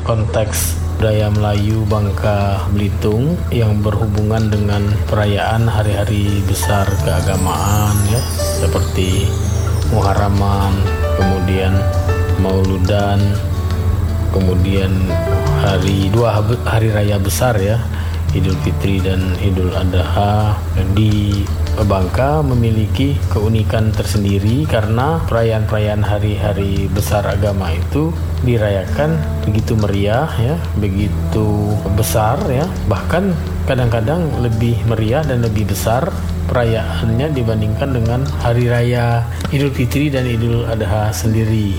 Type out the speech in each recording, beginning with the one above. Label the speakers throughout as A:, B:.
A: konteks budaya Melayu Bangka Belitung yang berhubungan dengan perayaan hari-hari besar keagamaan ya, seperti Muharraman, kemudian Mauludan, kemudian dua hari raya besar ya, Idul Fitri dan Idul Adha. Di Bangka memiliki keunikan tersendiri karena perayaan-perayaan hari-hari besar agama itu dirayakan begitu meriah ya, begitu besar ya, bahkan kadang-kadang lebih meriah dan lebih besar perayaannya dibandingkan dengan hari raya Idul Fitri dan Idul Adha sendiri.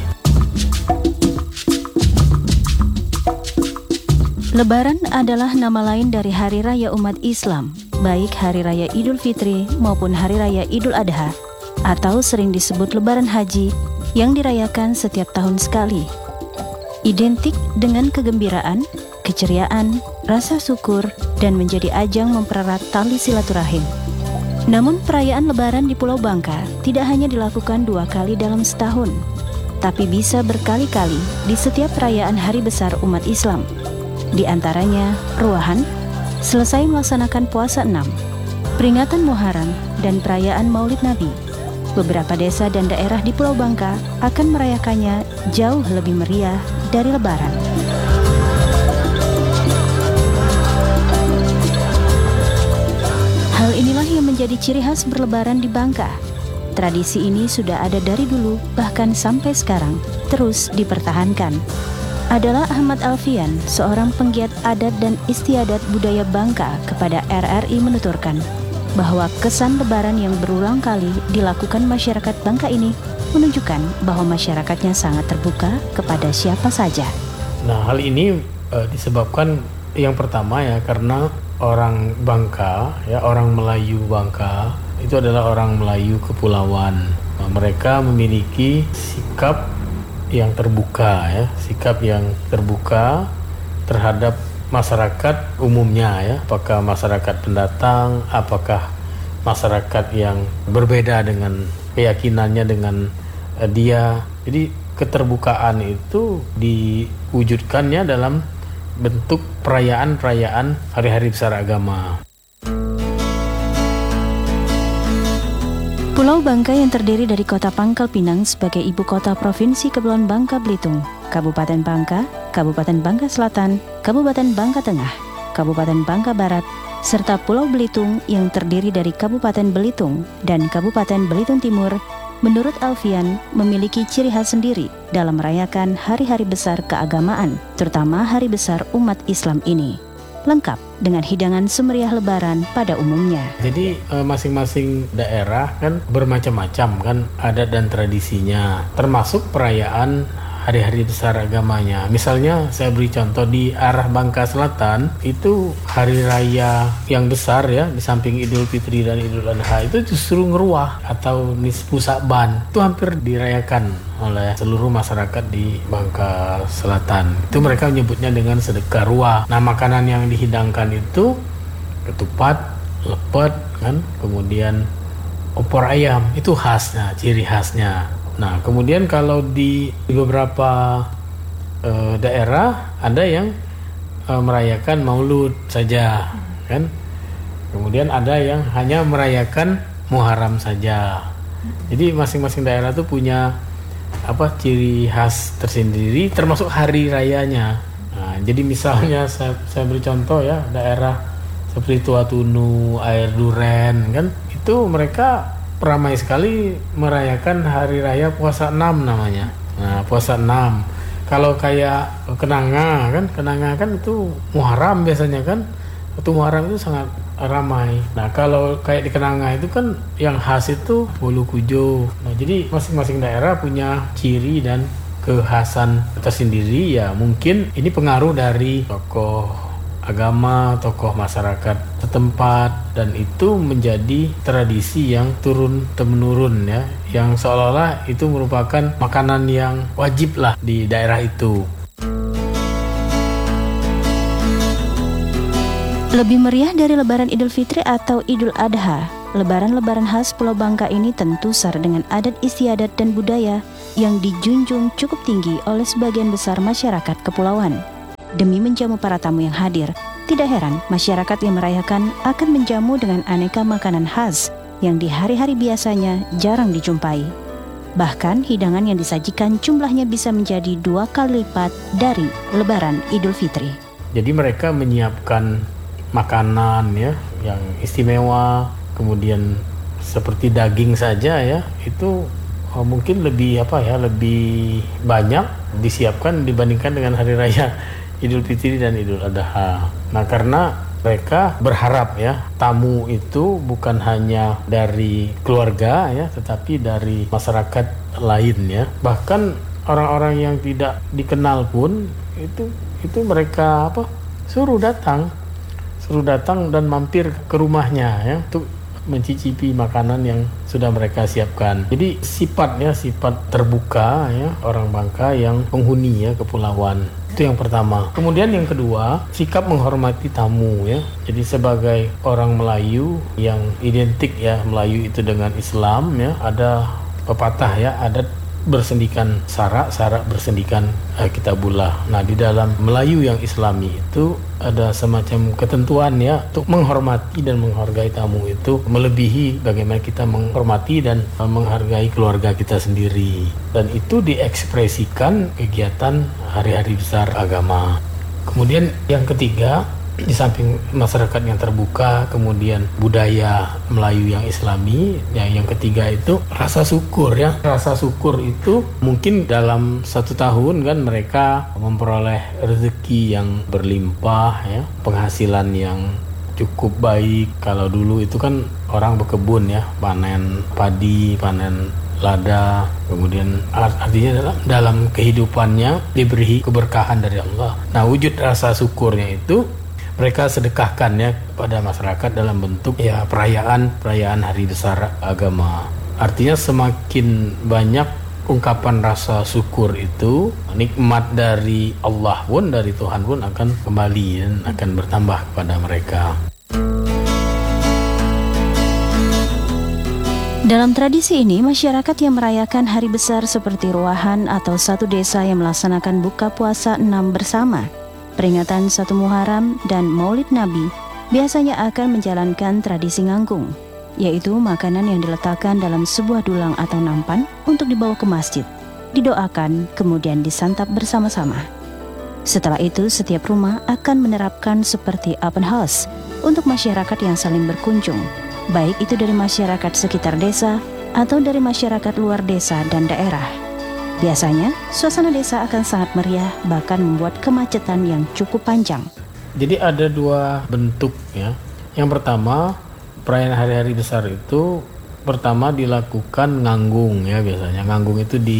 B: Lebaran adalah nama lain dari hari raya umat Islam, baik hari raya Idul Fitri maupun hari raya Idul Adha, atau sering disebut Lebaran Haji yang dirayakan setiap tahun sekali. Identik dengan kegembiraan, keceriaan, rasa syukur, dan menjadi ajang mempererat tali silaturahim. Namun perayaan Lebaran di Pulau Bangka tidak hanya dilakukan 2 kali dalam setahun, tapi bisa berkali-kali di setiap perayaan hari besar umat Islam. Di antaranya Ruahan, selesai melaksanakan puasa 6, peringatan Muharram, dan perayaan Maulid Nabi. Beberapa desa dan daerah di Pulau Bangka akan merayakannya jauh lebih meriah dari Lebaran. Hal inilah yang menjadi ciri khas berlebaran di Bangka. Tradisi ini sudah ada dari dulu, bahkan sampai sekarang, terus dipertahankan. Adalah Ahmad Alfian, seorang penggiat adat dan istiadat budaya Bangka kepada RRI menuturkan bahwa kesan lebaran yang berulang kali dilakukan masyarakat Bangka ini menunjukkan bahwa masyarakatnya sangat terbuka kepada siapa saja.
A: Nah, hal ini disebabkan yang pertama ya, karena orang Bangka ya, orang Melayu Bangka itu adalah orang Melayu kepulauan. Nah, mereka memiliki sikap yang terbuka ya, sikap yang terbuka terhadap masyarakat umumnya ya, apakah masyarakat pendatang, apakah masyarakat yang berbeda dengan keyakinannya dengan dia. Jadi keterbukaan itu diwujudkannya dalam bentuk perayaan-perayaan hari-hari besar agama.
B: Pulau Bangka yang terdiri dari kota Pangkal Pinang sebagai ibu kota Provinsi Kepulauan Bangka Belitung, Kabupaten Bangka, Kabupaten Bangka Selatan, Kabupaten Bangka Tengah, Kabupaten Bangka Barat, serta Pulau Belitung yang terdiri dari Kabupaten Belitung dan Kabupaten Belitung Timur, menurut Alfian memiliki ciri khas sendiri dalam merayakan hari-hari besar keagamaan, terutama hari besar umat Islam ini. Lengkap dengan hidangan semeriah Lebaran pada umumnya.
A: Jadi masing-masing daerah kan bermacam-macam kan adat dan tradisinya, termasuk perayaan hari-hari besar agamanya. Misalnya saya beri contoh di arah Bangka Selatan itu hari raya yang besar ya, di samping Idul Fitri dan Idul Adha itu justru Ngeruah atau Nisfu Sa'ban. Itu hampir dirayakan oleh seluruh masyarakat di Bangka Selatan. Itu mereka menyebutnya dengan sedekah ruah. Nah, makanan yang dihidangkan itu ketupat, lepet kan, kemudian opor ayam, itu khasnya, ciri khasnya. Nah, kemudian kalau di beberapa daerah ada yang merayakan Maulud saja, kan? Kemudian ada yang hanya merayakan Muharram saja. Jadi masing-masing daerah itu punya ciri khas tersendiri, termasuk hari rayanya. Nah, jadi misalnya saya beri contoh ya, daerah seperti Tuatunu, Air Duren, kan? Itu mereka ramai sekali merayakan hari raya puasa 6 namanya. Nah, puasa 6. Kalau kayak Kenanga kan itu Muharram biasanya kan. Itu Muharram itu sangat ramai. Nah, kalau kayak di Kenanga itu kan yang khas itu bolu kujo. Nah, jadi masing-masing daerah punya ciri dan kekhasan tersendiri ya. Mungkin ini pengaruh dari tokoh agama, tokoh masyarakat setempat, dan itu menjadi tradisi yang turun-temurun ya, yang seolah-olah itu merupakan makanan yang wajib lah di daerah itu.
B: Lebih meriah dari Lebaran Idul Fitri atau Idul Adha, Lebaran-lebaran khas Pulau Bangka ini tentu syarat dengan adat istiadat dan budaya yang dijunjung cukup tinggi oleh sebagian besar masyarakat kepulauan. demi menjamu para tamu yang hadir. Tidak heran masyarakat yang merayakan akan menjamu dengan aneka makanan khas yang di hari-hari biasanya jarang dijumpai. Bahkan hidangan yang disajikan jumlahnya bisa menjadi 2 kali lipat dari Lebaran Idul Fitri.
A: Jadi mereka menyiapkan makanan ya yang istimewa, kemudian seperti daging saja ya, itu mungkin lebih lebih banyak disiapkan dibandingkan dengan hari raya Idul Fitri dan Idul Adha. Nah, karena mereka berharap ya tamu itu bukan hanya dari keluarga ya, tetapi dari masyarakat lain ya. Bahkan orang-orang yang tidak dikenal pun itu mereka suruh datang dan mampir ke rumahnya ya untuk mencicipi makanan yang sudah mereka siapkan. Jadi sifat terbuka ya orang Bangka yang penghuni ya kepulauan. Itu yang pertama. Kemudian yang kedua, sikap menghormati tamu ya. Jadi sebagai orang Melayu yang identik ya Melayu itu dengan Islam ya, ada pepatah ya, adat bersendikan sarak bersendikan kitabullah. Nah, di dalam Melayu yang Islami itu ada semacam ketentuan ya untuk menghormati dan menghargai tamu itu melebihi bagaimana kita menghormati dan menghargai keluarga kita sendiri. Dan itu diekspresikan kegiatan hari-hari besar agama. Kemudian yang ketiga, di samping masyarakat yang terbuka, kemudian budaya Melayu yang Islami, yang ketiga itu rasa syukur ya. Rasa syukur itu mungkin dalam 1 tahun kan mereka memperoleh rezeki yang berlimpah ya, penghasilan yang cukup baik. Kalau dulu itu kan orang berkebun ya, panen padi, panen lada, kemudian artinya dalam kehidupannya diberi keberkahan dari Allah. Nah, wujud rasa syukurnya itu mereka sedekahkan ya kepada masyarakat dalam bentuk ya perayaan hari besar agama. Artinya semakin banyak ungkapan rasa syukur itu, nikmat dari Allah pun, dari Tuhan pun akan kembali dan akan bertambah kepada mereka.
B: Dalam tradisi ini, masyarakat yang merayakan hari besar seperti ruahan atau satu desa yang melaksanakan buka puasa 6 bersama, peringatan 1 Muharram dan Maulid Nabi biasanya akan menjalankan tradisi nganggung, yaitu makanan yang diletakkan dalam sebuah dulang atau nampan untuk dibawa ke masjid, didoakan, kemudian disantap bersama-sama. Setelah itu, setiap rumah akan menerapkan seperti open house untuk masyarakat yang saling berkunjung, baik itu dari masyarakat sekitar desa atau dari masyarakat luar desa dan daerah. Biasanya, suasana desa akan sangat meriah, bahkan membuat kemacetan yang cukup panjang.
A: Jadi ada 2 bentuk ya. Yang pertama, perayaan hari-hari besar itu pertama dilakukan nganggung ya biasanya. Nganggung itu di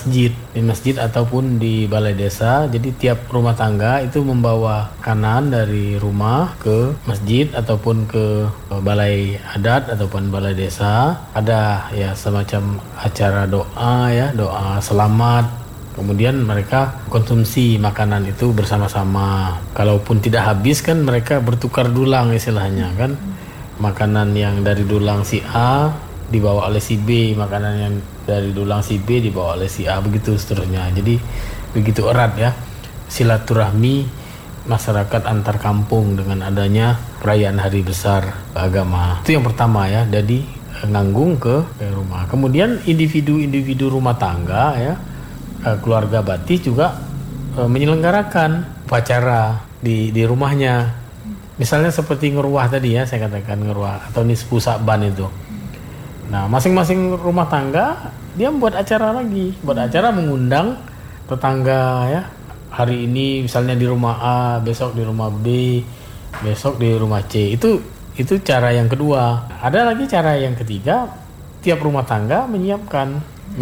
A: masjid ataupun di balai desa. Jadi tiap rumah tangga itu membawa makanan dari rumah ke masjid ataupun ke balai adat ataupun balai desa. Ada ya semacam acara doa ya, doa selamat. Kemudian mereka konsumsi makanan itu bersama-sama. Kalaupun tidak habis kan mereka bertukar dulang istilahnya kan. Makanan yang dari dulang si A dibawa oleh si B, makanan yang dari dulang si B dibawa oleh si A, begitu seterusnya. Jadi begitu erat ya silaturahmi masyarakat antar kampung dengan adanya perayaan hari besar agama. Itu yang pertama ya, jadi nganggung ke rumah. Kemudian individu rumah tangga ya, keluarga Batis juga menyelenggarakan upacara di rumahnya. Misalnya seperti ngeruah tadi ya, saya katakan ngeruah atau nisfu Sa'ban itu. Nah, masing-masing rumah tangga dia buat acara lagi, buat acara mengundang tetangga ya. Hari ini misalnya di rumah A, besok di rumah B, besok di rumah C. Itu cara yang kedua. Ada lagi cara yang ketiga, tiap rumah tangga menyiapkan.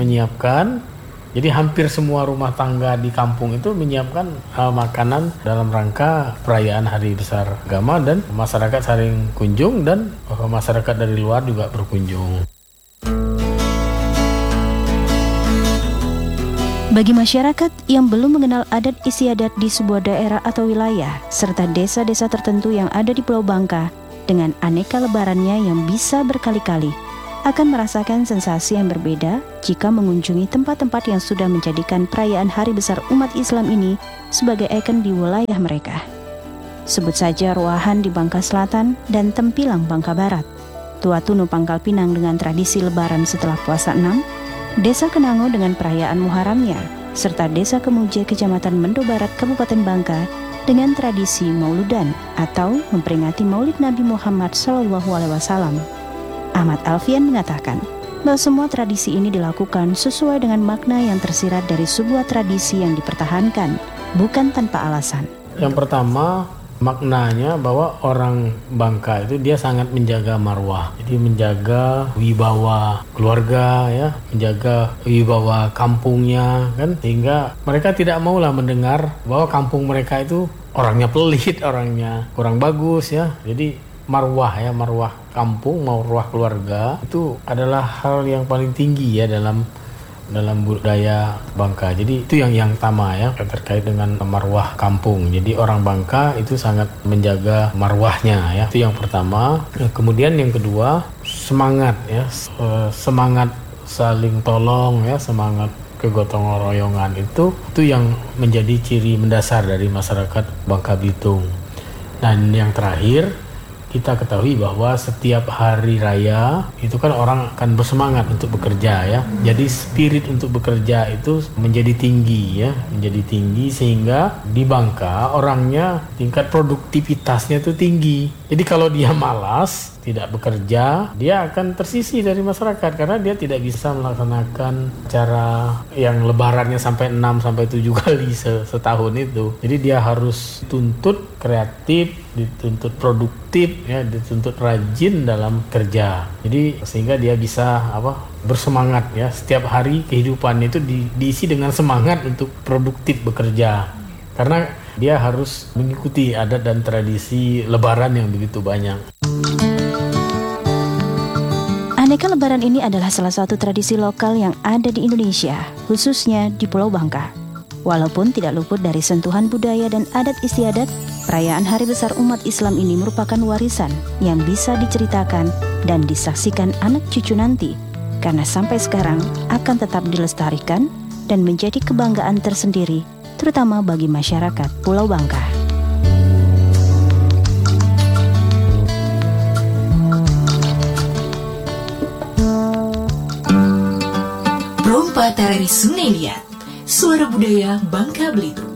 A: Jadi hampir semua rumah tangga di kampung itu menyiapkan makanan dalam rangka perayaan hari besar agama, dan masyarakat saling kunjung dan masyarakat dari luar juga berkunjung.
B: Bagi masyarakat yang belum mengenal adat istiadat di sebuah daerah atau wilayah, serta desa-desa tertentu yang ada di Pulau Bangka, dengan aneka lebarannya yang bisa berkali-kali, akan merasakan sensasi yang berbeda jika mengunjungi tempat-tempat yang sudah menjadikan perayaan Hari Besar umat Islam ini sebagai ikon di wilayah mereka. Sebut saja Ruahan di Bangka Selatan dan Tempilang Bangka Barat, Tua Tunu Pangkal Pinang dengan tradisi Lebaran setelah Puasa 6, Desa Kenango dengan perayaan Muharramnya, serta Desa Kemuje Kecamatan Mendo Barat Kabupaten Bangka dengan tradisi Mauludan atau memperingati Maulid Nabi Muhammad SAW. Ahmad Alfian mengatakan bahwa semua tradisi ini dilakukan sesuai dengan makna yang tersirat dari sebuah tradisi yang dipertahankan, bukan tanpa alasan.
A: Yang pertama, maknanya bahwa orang Bangka itu dia sangat menjaga marwah. Jadi menjaga wibawa keluarga ya, menjaga wibawa kampungnya kan, sehingga mereka tidak maulah mendengar bahwa kampung mereka itu orangnya pelit, orangnya kurang bagus ya. Jadi marwah kampung, marwah keluarga itu adalah hal yang paling tinggi ya dalam budaya Bangka. Jadi itu yang pertama ya, terkait dengan marwah kampung. Jadi orang Bangka itu sangat menjaga marwahnya ya. Itu yang pertama. Kemudian yang kedua, semangat ya, semangat saling tolong ya, semangat kegotong royongan itu yang menjadi ciri mendasar dari masyarakat Bangka Belitung. Dan yang terakhir, kita ketahui bahwa setiap hari raya itu kan orang akan bersemangat untuk bekerja ya. Jadi spirit untuk bekerja itu menjadi tinggi ya, menjadi tinggi sehingga di Bangka orangnya tingkat produktivitasnya itu tinggi. Jadi kalau dia malas, tidak bekerja, dia akan tersisih dari masyarakat karena dia tidak bisa melaksanakan cara yang lebarannya sampai 6 sampai 7 kali setahun itu. Jadi dia harus tuntut kreatif, dituntut produktif ya, dituntut rajin dalam kerja. Jadi sehingga dia bisa bersemangat ya, setiap hari kehidupan itu diisi dengan semangat untuk produktif bekerja. Karena dia harus mengikuti adat dan tradisi lebaran yang begitu banyak.
B: Aneka Lebaran ini adalah salah satu tradisi lokal yang ada di Indonesia, khususnya di Pulau Bangka. Walaupun tidak luput dari sentuhan budaya dan adat istiadat, perayaan Hari Besar umat Islam ini merupakan warisan yang bisa diceritakan dan disaksikan anak cucu nanti, karena sampai sekarang akan tetap dilestarikan dan menjadi kebanggaan tersendiri, terutama bagi masyarakat Pulau Bangka.
C: Rompa Tarari Sungai Liat, Suara Budaya Bangka Belitung.